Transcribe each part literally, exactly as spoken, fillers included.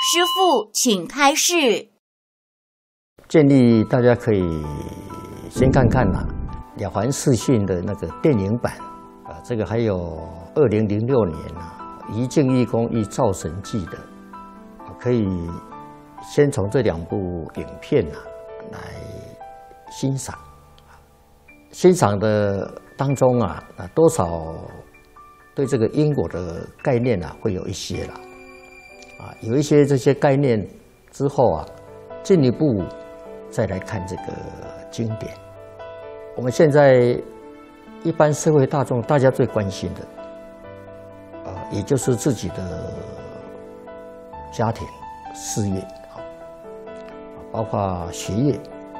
师父，请开示。 建议大家可以先看看呐、啊，《了凡四训》的那个电影版啊，这个还有二零零六年啊，《一境一公一造神记》的，可以先从这两部影片啊来欣赏。欣赏的当中啊，啊多少对这个因果的概念啊会有一些啦，啊有一些这些概念之后啊，进一步再来看这个经典。我们现在一般社会大众大家最关心的，啊也就是自己的家庭、事业啊，包括学业。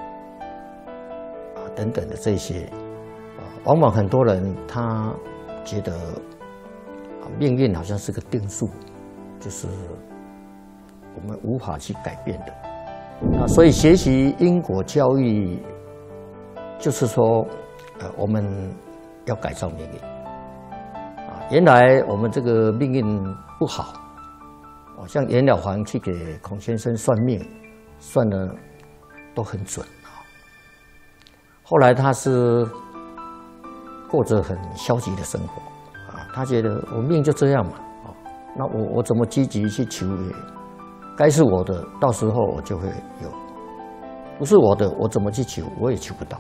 等等的这些，啊，往往很多人他觉得，啊，命运好像是个定数，就是我们无法去改变的。啊，所以学习因果教育，就是说，呃，我们要改造命运。啊，原来我们这个命运不好，哦，像袁了凡去给孔先生算命，算的都很准。后来他是过着很消极的生活啊，他觉得我命就这样嘛，啊，那我我怎么积极去求也，该是我的，到时候我就会有；不是我的，我怎么去求，我也求不到。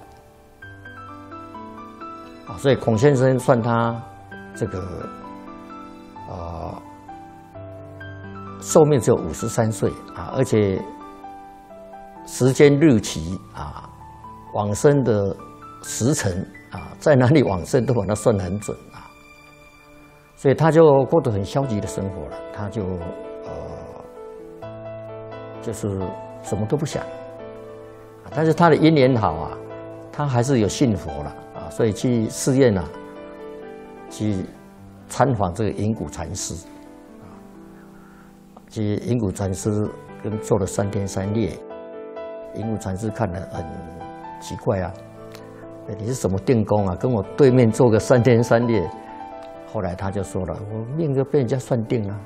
啊，所以孔先生算他这个啊、呃、寿命只有五十三岁啊，而且时间日期啊。往生的时辰啊，在哪里往生都把它算得很准啊，所以他就过得很消极的生活了，他就呃，就是什么都不想，但是他的因缘好啊，他还是有信佛了啊，所以去寺院啊，去参访这个隐谷禅师啊，去隐谷禅师跟做了三天三夜，隐谷禅师看了很奇怪啊，你是什么定功啊？跟我对面做个三天三夜。后来他就说了，我命就被人家算定了。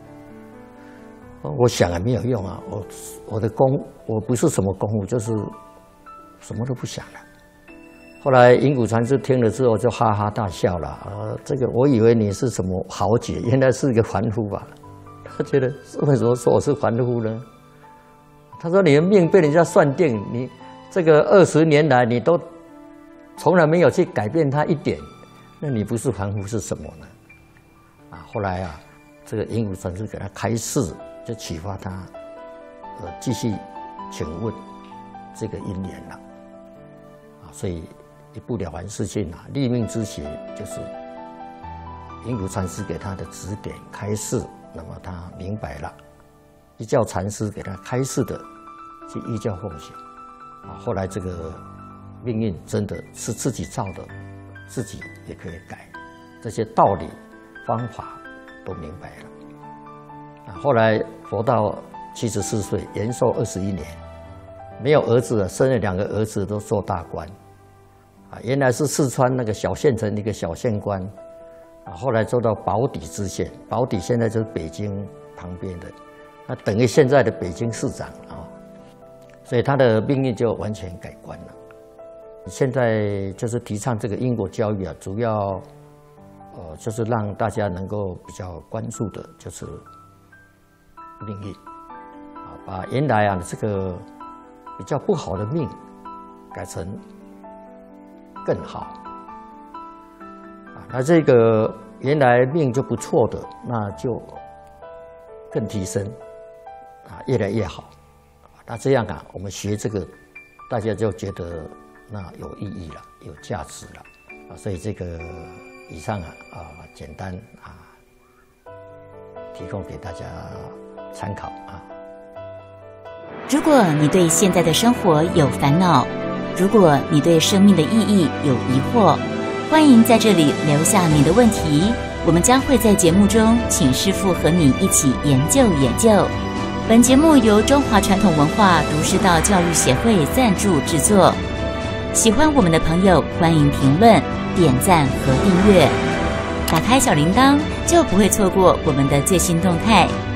我想也没有用啊，我我的功我不是什么功夫，就是什么都不想了。后来隐谷禅师听了之后就哈哈大笑了啊，这个我以为你是什么豪杰，原来是一个凡夫吧？他觉得为什么说我是凡夫呢？他说你的命被人家算定，你。这个二十年来，你都从来没有去改变它一点，那你不是凡夫是什么呢？啊，后来啊，这个隐谷禅师给他开示，就启发他，呃，继续请问这个因缘了。啊，所以一部《了凡四训》啊，立命之学就是隐谷禅师给他的指点开示，那么他明白了，依教禅师给他开示的，去依教奉行。啊，后来这个命运真的是自己造的，自己也可以改，这些道理、方法都明白了。啊，后来活到七十四岁，延寿二十一年，没有儿子了，生了两个儿子都做大官。啊，原来是四川那个小县城一个小县官，啊，后来做到保底知县，保底现在就是北京旁边的，那等于现在的北京市长啊。所以他的命运就完全改观了。现在就是提倡这个因果教育啊，主要呃就是让大家能够比较关注的就是命运啊，把原来啊这个比较不好的命改成更好啊，那这个原来命就不错的，那就更提升啊，越来越好。那这样啊，我们学这个，大家就觉得那有意义了，有价值了啊。所以这个以上啊啊简单啊，提供给大家参考啊。 如果你对现在的生活有烦恼，如果你对生命的意义有疑惑，欢迎在这里留下你的问题，我们将会在节目中请师父和你一起研究研究。本节目由中华传统文化儒释道教育协会赞助制作。喜欢我们的朋友，欢迎评论、点赞和订阅。打开小铃铛，就不会错过我们的最新动态。